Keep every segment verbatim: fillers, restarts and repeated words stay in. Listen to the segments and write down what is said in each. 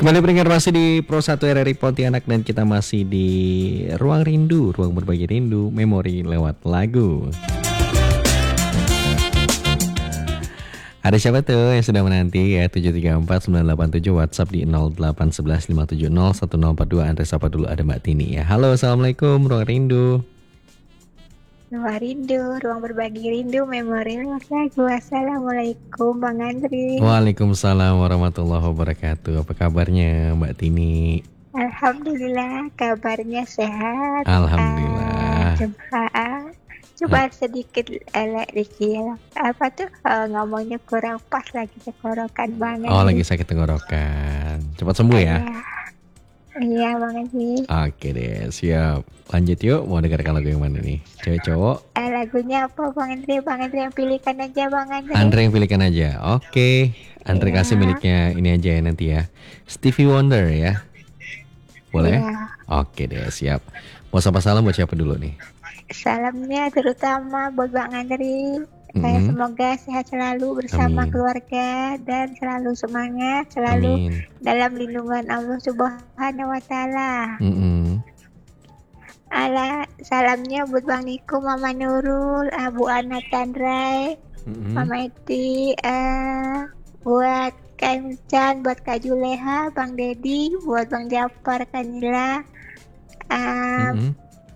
Kembali pendengar masih di Pro satu R R I Pontianak dan kita masih di Ruang Rindu, ruang berbagi rindu, memori lewat lagu. Ada siapa tuh yang sudah menanti ya? Tujuh tiga empat sembilan delapan tujuh, WhatsApp di nol delapan satu satu lima tujuh nol satu nol empat dua. Andre sapa dulu, ada Mbak Tini ya. Halo, assalamualaikum Ruang Rindu. Ruang Rindu, ruang berbagi rindu, memori lewat lagu. Assalamualaikum Bang Andri. Waalaikumsalam warahmatullahi wabarakatuh. Apa kabarnya Mbak Tini? Alhamdulillah, kabarnya sehat. Alhamdulillah. Uh, coba, coba sedikit elek dikit. Apa tuh uh, ngomongnya kurang pas lagi tenggorokan banget. Oh, lagi sakit tenggorokan. Cepat sembuh ya. Iya Bang Andri. Oke deh, siap. Lanjut yuk, mau dengarkan lagu yang mana nih? Cewek cowok? Eh, lagunya apa Bang Andri? Bang Andri yang pilihkan aja Bang Andri. Andre yang pilihkan aja. Oke, Andre Iya. kasih miliknya ini aja ya nanti ya. Stevie Wonder ya. Boleh? Iya. Oke deh, siap. Mau sapa salam buat siapa dulu nih? Salamnya terutama buat Bang Andri. Mm-hmm. Saya semoga sehat selalu bersama Amin. keluarga dan selalu semangat, selalu Amin. dalam lindungan Allah Subhanahu wa taala. Mm-hmm. Ala salamnya buat Bang Niko, Mama Nurul, Abu Ana Tandrai, Mm-hmm. Mama Eti, uh, buat Kak Emcan, buat Kak Juleha, Bang Dedi, buat Bang Jafar, Kanila, uh, Mm-hmm.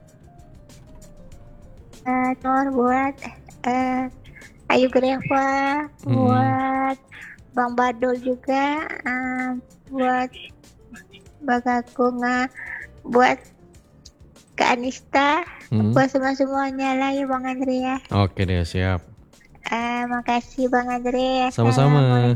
uh, Nur, buat uh, Ayu Greva, Mm-hmm. buat Bang Badul juga, uh, buat Bagagung, uh, buat Kak Anista, Mm-hmm. buat semua-semuanya lah ya Bang Andre ya. Oke deh, siap. Uh, makasih Bang Andre. Sama-sama.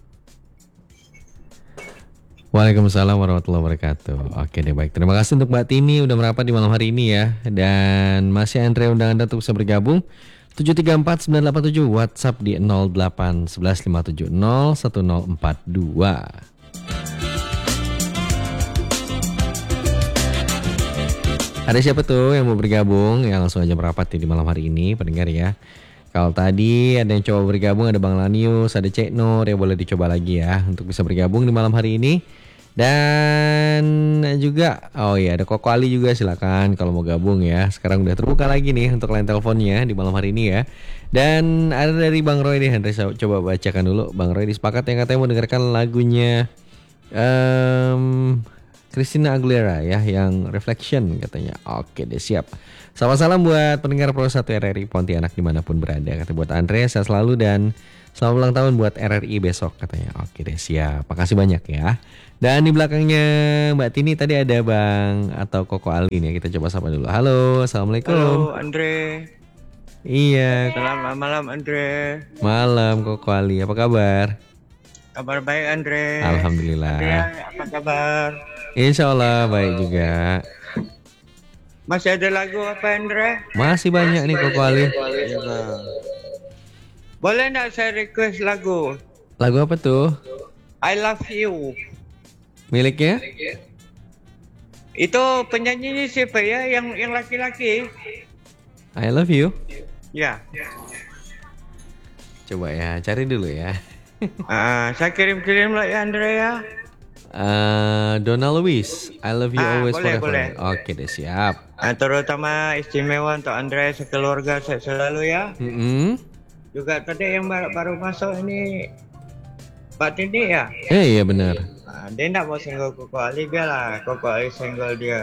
Waalaikumsalam warahmatullahi wabarakatuh. Oke deh, baik. Terima kasih untuk Mbak Tini udah merapat di malam hari ini ya. Dan masih Andre undang Anda untuk bisa bergabung. tujuh tiga empat sembilan delapan tujuh, WhatsApp di nol delapan satu satu lima tujuh nol satu nol empat dua. Ada siapa tuh yang mau bergabung? Yang langsung aja merapat di malam hari ini, pendengar ya. Kalau tadi ada yang coba bergabung, ada Bang Lanius, ada Cek Nur, ya boleh dicoba lagi ya untuk bisa bergabung di malam hari ini. Dan juga, oh iya ada Koko Ali juga, silakan kalau mau gabung ya. Sekarang udah terbuka lagi nih untuk line teleponnya di malam hari ini ya. Dan ada dari Bang Roy nih, Andre coba bacakan dulu. Bang Roy disepakati yang katanya mau dengarkan lagunya um, Christina Aguilera ya, yang Reflection katanya. Oke deh, siap. Selamat salam buat pendengar Pro satu R R I Pontianak dimanapun berada. Kata buat Andre, sehat selalu dan selamat ulang tahun buat R R I besok katanya. Oke deh, siap. Makasih banyak ya. Dan di belakangnya Mbak Tini tadi ada Bang atau Koko Ali nih. Kita coba sapa dulu. Halo, assalamualaikum. Halo Andre. Iya. Selamat malam Andre. Malam Koko Ali. Apa kabar? Kabar baik Andre. Alhamdulillah. Andre, apa kabar? Insya Allah baik juga. Masih ada lagu apa Andre? Masih banyak nih Koko Ali. Boleh nggak saya request lagu? Lagu apa tuh? I Love You. Miliknya? Itu penyanyinya siapa ya? Yang yang laki-laki? I love you. Ya. Coba ya, cari dulu ya. Ah, saya kirim-kirim lah ya Andre ya. Uh, Donna Lewis, I love you Ah, always boleh, forever. boleh. Oke deh, siap. Ah, terutama istimewa untuk Andre sekeluarga saya selalu ya. Mm-hmm. Juga tadi yang baru, baru masuk ini Pak Tini ya. Eh iya benar. Ah, dia nak mau senggol Koko Ali biarlah Koko Ali senggol dia.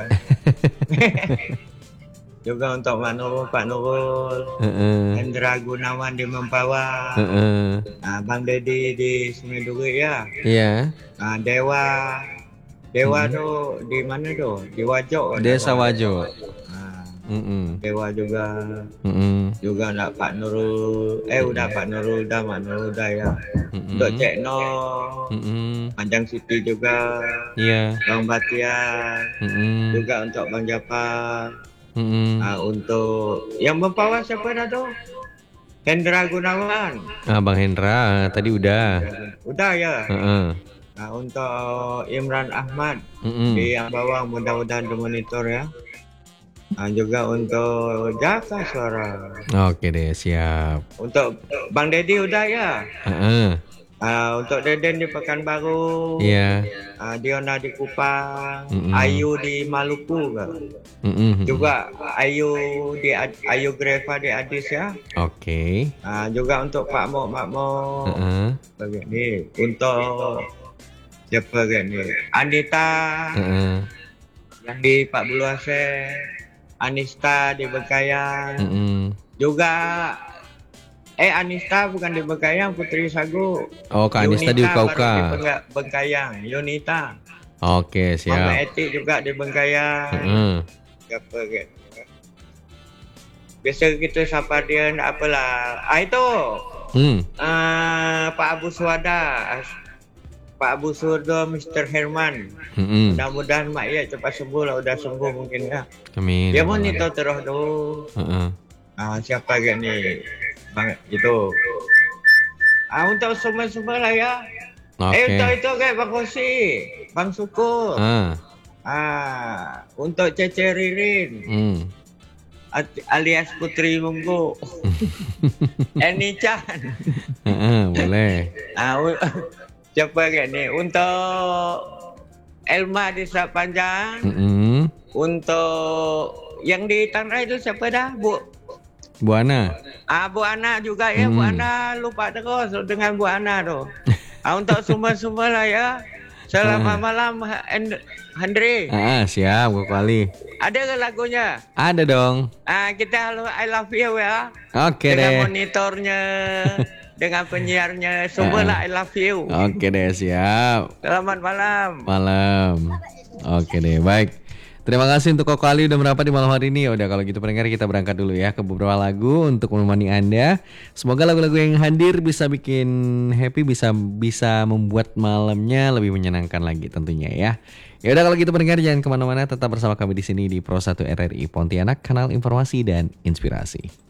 Juga untuk Pak Nurul, Pak Nurul, Uh-uh. Hendra Gunawan di Mempawah, Uh-uh. nah, Bang Dedi di Sungai Duri ya, Iya. nah, Dewa, Dewa Hmm. tuh di mana tuh? Di Wajo. Desa Dewa. Wajo. Nah, Mm-mm. Dewa juga, Mm-mm. juga nak Pak Nurul, eh udah Pak Nurul dah, Pak Nurul dah ya. Mm-mm. Untuk Cek No, Mm-mm. Panjang Siti juga, Iya. Bang Batian, Mm-mm. juga untuk Bang Japar. Mm-mm. Nah, untuk yang Mempawah siapa dah tuh? Hendra Gunawan. Ah, Bang Hendra tadi udah. Udah ya. Uh-uh. Nah, untuk Imran Ahmad Mm-mm. di yang bawah mudah-mudahan dimonitor ya. Nah, juga untuk Jaka Suara. Oke deh, siap. Untuk Bang Dedi udah ya. Uh-uh. Ah, untuk Deden di Pekanbaru, Iya. ah, Diona di Kupang, Mm-mm. Ayu di Maluku kan. Mm-mm. Juga Ayu di Ad- Ayu Greva di Adis ya. Oke. Ah, juga untuk Pak Mo, Pak Mo Heeh. begini. Untuk siapa gini? Anita Heeh. yang di Pak Buluase, Anista di Bekayang, Mm-mm. juga eh Anista bukan di Bekayang, Putri Sagu. Oh, Kak Anista di Yunita baru Ukauka. di Bengga- Bengkayang, Yunita. Oke, Mama siap. Eti juga di Bengkayang. Heeh. Siapa gitu. Biasa kita sapa dia ndak apalah. Ah itu Hmm. ah, Pak Abu Suwada. Pak Abu Surdo, Mister Herman. Mm-mm. Mudah-mudahan mak ya cepat sembuh lah, udah sembuh mungkin ya. Amin. Dia pun itu terus tuh. Heeh. Ah, siapa lagi nih? Bang itu. Ah, untuk semua-semua lah ya. Oke. Eh, untuk itu kayak Bang Kosi, Bang Suku. Ah. Ah, untuk Cece Ririn, Hmm. at- alias Putri Munggu. Eni Chan. Heeh, boleh. Ah, u- siapa lagi nih? Untuk Elma di Selat Panjang. Mm-mm. Untuk yang di Tanah itu siapa dah? Bu Bu Ana. Ah, Bu Ana juga ya, Bu Hmm. Ana lupa terus dengan Bu Ana tuh. Ah, untuk semua-semua lah ya. Selamat malam, Hen- Hendri. Ah, siap, Kak Wali. Ada ke lagunya? Ada dong. Ah, kita halo I love you ya. Oke Dengan deh. monitornya, dengan penyiarnya, semua lah I love you. Oke deh, siap. Selamat malam. Malam. Oke deh, baik. Terima kasih untuk Koko Ali udah merapat di malam hari ini. Ya udah kalau gitu pendengar kita berangkat dulu ya ke beberapa lagu untuk menemani Anda. Semoga lagu-lagu yang hadir bisa bikin happy, bisa bisa membuat malamnya lebih menyenangkan lagi tentunya ya. Ya udah kalau gitu pendengar jangan kemana-mana, tetap bersama kami di sini di Pro satu R R I Pontianak, kanal informasi dan inspirasi.